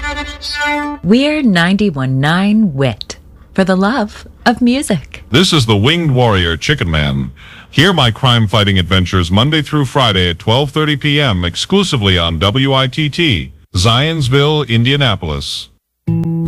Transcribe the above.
We're 91.9 WIT for the love of music. This is the Winged Warrior Chicken Man. Hear my crime-fighting adventures Monday through Friday at 12:30 p.m. exclusively on WITT, Zionsville, Indianapolis.